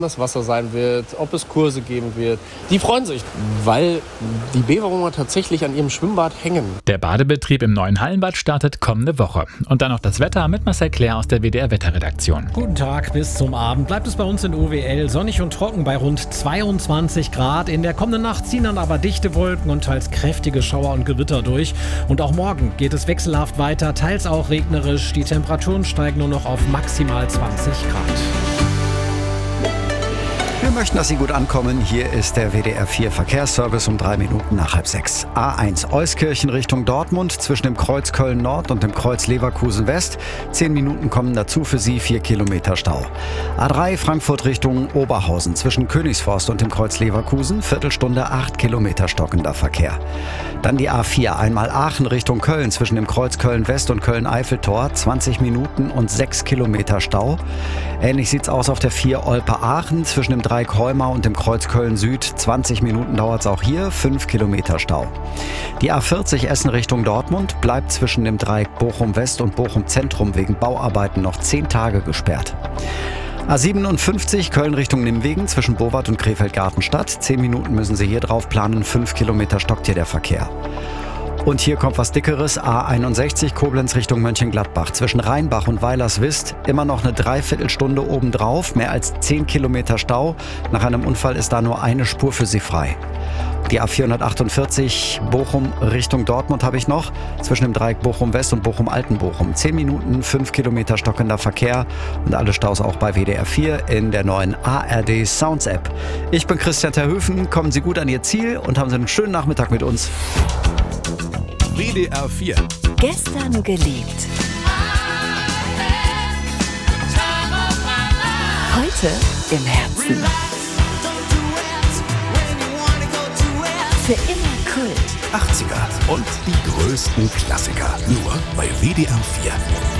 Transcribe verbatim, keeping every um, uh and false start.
das Wasser sein wird, ob es Kurse geben wird. Die freuen sich, weil die Beverumer tatsächlich an ihrem Schwimmbad hängen. Der Badebetrieb im neuen Hallenbad startet kommende Woche. Und dann noch das Wetter mit Marcel Claire aus der W D R-Wetterredaktion. Guten Tag, bis zum Abend bleibt es bei uns in O W L sonnig und trocken bei rund zweiundzwanzig Grad. In der kommenden Nacht ziehen dann aber dichte Wolken und teils kräftige Schauer und Gewitter durch. Und auch morgen geht es wechselhaft weiter, teils auch regnerisch. Die Temperaturen steigen nur noch auf maximal zwanzig Grad. Wir möchten, dass Sie gut ankommen. Hier ist der W D R vier Verkehrsservice um drei Minuten nach halb sechs. A eins Euskirchen Richtung Dortmund zwischen dem Kreuz Köln Nord und dem Kreuz Leverkusen West. Zehn Minuten kommen dazu für Sie, vier Kilometer Stau. A drei Frankfurt Richtung Oberhausen zwischen Königsforst und dem Kreuz Leverkusen. Viertelstunde, acht Kilometer stockender Verkehr. Dann die A vier einmal Aachen Richtung Köln zwischen dem Kreuz Köln West und Köln-Eiffeltor. zwanzig Minuten und sechs Kilometer Stau. Ähnlich sieht's aus auf der vier Olpe-Aachen zwischen dem Dreieck Heuma und dem Kreuz Köln Süd. zwanzig Minuten dauert's auch hier, fünf Kilometer Stau. Die A vierzig Essen Richtung Dortmund bleibt zwischen dem Dreieck Bochum West und Bochum Zentrum wegen Bauarbeiten noch zehn Tage gesperrt. A siebenundfünfzig Köln Richtung Nimwegen zwischen Bowart und Krefeld-Gartenstadt. zehn Minuten müssen Sie hier drauf planen, fünf Kilometer stockt hier der Verkehr. Und hier kommt was Dickeres, A einundsechzig Koblenz Richtung Mönchengladbach. Zwischen Rheinbach und Weilerswist immer noch eine Dreiviertelstunde obendrauf, mehr als zehn Kilometer Stau. Nach einem Unfall ist da nur eine Spur für Sie frei. Die A vierhundertachtundvierzig Bochum Richtung Dortmund habe ich noch. Zwischen dem Dreieck Bochum West und Bochum Altenbochum. zehn Minuten, fünf Kilometer stockender Verkehr. Und alle Staus auch bei W D R vier in der neuen A R D Sounds App. Ich bin Christian Terhöfen. Kommen Sie gut an Ihr Ziel und haben Sie einen schönen Nachmittag mit uns. W D R vier. Gestern geliebt. Heute im Herzen. Für immer Kult. achtziger und die größten Klassiker. Nur bei W D R vier.